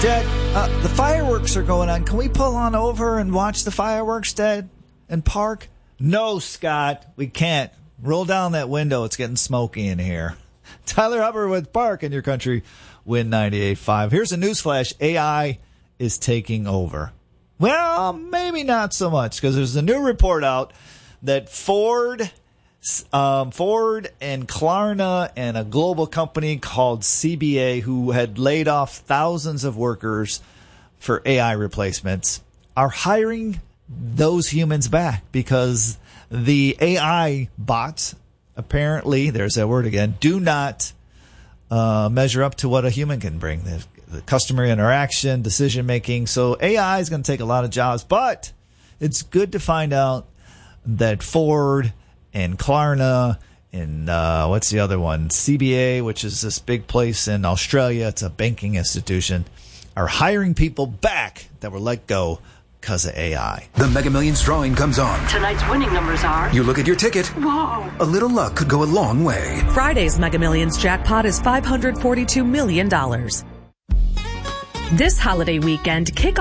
Dad, the fireworks are going on. Can we pull on over and watch the fireworks, Dad, and park? No, Scott, we can't. Roll down that window. It's getting smoky in here. Tyler Hubbard with Park in your country, Win 98.5. Here's a newsflash. AI is taking over. Well, maybe not so much, because there's a new report out that Ford and Klarna and a global company called CBA, who had laid off thousands of workers for AI replacements, are hiring those humans back because the AI bots, apparently, there's that word again, do not measure up to what a human can bring. The customer interaction, decision making. So AI is going to take a lot of jobs, but it's good to find out that Ford and Klarna and what's the other one? CBA, which is this big place in Australia. It's a banking institution, are hiring people back that were let go because of AI. The Mega Millions drawing comes on. Tonight's winning numbers are... You look at your ticket. Whoa. A little luck could go a long way. Friday's Mega Millions jackpot is $542 million. This holiday weekend, kick